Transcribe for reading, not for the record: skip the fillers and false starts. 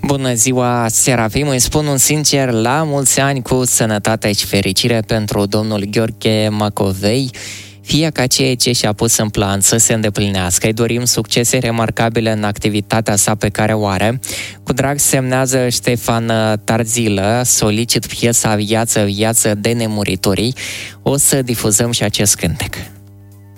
Bună ziua, Serafim, îi spun un sincer la mulți ani cu sănătate și fericire pentru domnul Gheorghe Macovei, fie ca ceea ce și-a pus în plan să se îndeplinească. Îi dorim succese remarcabile în activitatea sa pe care o are. Cu drag semnează Ștefan Tarzilă, solicit piesa Viață, viață de nemuritorii. O să difuzăm și acest cântec.